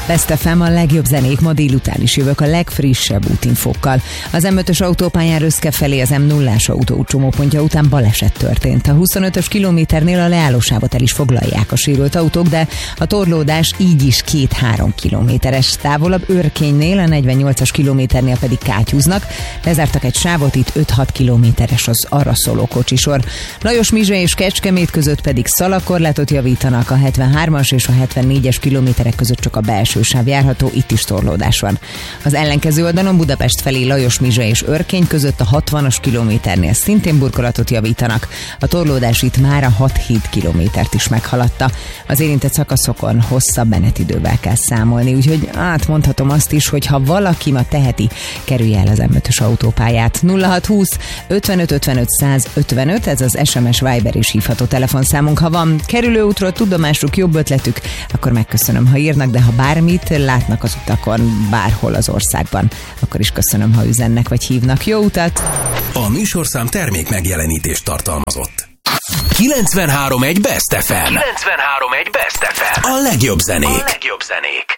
Best FM, a legjobb zenék, ma délután is jövök a legfrissebb útinfókkal. Az M5-ös autópályán Röszke felé az M0-ás autó csomópontja után baleset történt. A 25-ös kilométernél a leállósávot el is foglalják a sérült autók, de a torlódás így is 2-3 kilométeres. Távolabb Örkénynél, a 48-as kilométernél pedig kátyúznak. Lezártak egy sávot, itt 5-6 kilométeres az arra szóló kocsisor. Lajos-Mizse és Kecskemét között pedig szalagkorlátot javítanak, a 73-as és a 74-es kilométerek között csak a belső sáv járható, itt is torlódás van. Az ellenkező oldalon Budapest felé Lajos-Mizse és Örkény között a 60-as kilométernél szintén burkolatot javítanak. A torlódás itt már a 6-7 kilométert is meghaladta. Az érintett szakaszokon hosszabb menetidővel kell számolni, úgyhogy mondhatom azt is, hogy ha valaki ma teheti, kerülje el az M5-ös autópályát. 0620 55 55 155, ez az SMS, Viber és hívható telefonszámunk. Ha van kerülőútról tudomásuk, jobb ötletük, akkor megköszönöm, ha írnak, de ha bármit látnak az utakon, bárhol az országban, akkor is köszönöm, ha üzennek vagy hívnak. Jó utat! A műsorszám termék megjelenítést tartalmazott. 93.1 Best FM. 93.1 Best FM. A legjobb zenék.